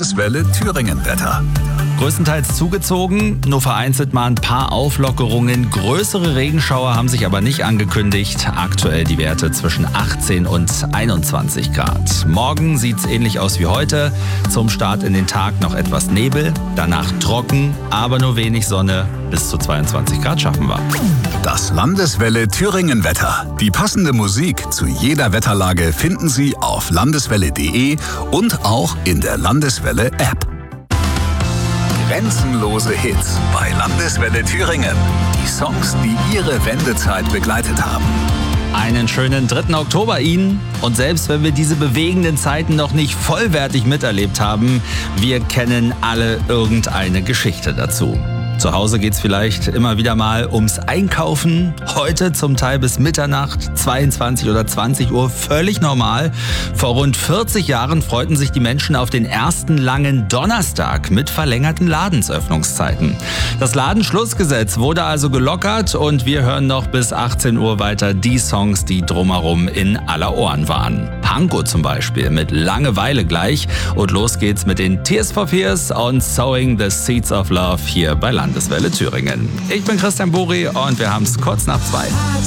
Landeswelle Thüringen-Wetter. Größtenteils zugezogen, nur vereinzelt mal ein paar Auflockerungen. Größere Regenschauer haben sich aber nicht angekündigt. Aktuell die Werte zwischen 18 und 21 Grad. Morgen sieht's ähnlich aus wie heute. Zum Start in den Tag noch etwas Nebel, danach trocken, aber nur wenig Sonne. Bis zu 22 Grad schaffen wir. Das Landeswelle Thüringen-Wetter. Die passende Musik zu jeder Wetterlage finden Sie auf landeswelle.de und auch in der Landeswelle-App. Grenzenlose Hits bei Landeswelle Thüringen. Die Songs, die Ihre Wendezeit begleitet haben. Einen schönen 3. Oktober Ihnen. Und selbst wenn wir diese bewegenden Zeiten noch nicht vollwertig miterlebt haben, wir kennen alle irgendeine Geschichte dazu. Zu Hause geht's vielleicht immer wieder mal ums Einkaufen. Heute zum Teil bis Mitternacht, 22 oder 20 Uhr, völlig normal. Vor rund 40 Jahren freuten sich die Menschen auf den ersten langen Donnerstag mit verlängerten Ladensöffnungszeiten. Das Ladenschlussgesetz wurde also gelockert und wir hören noch bis 18 Uhr weiter die Songs, die drumherum in aller Ohren waren. Pankow zum Beispiel mit Langeweile gleich. Und los geht's mit den Tears for Fears und Sowing the Seeds of Love hier bei Landeswelle Thüringen. Ich bin Christian Buri und wir haben's kurz nach 2.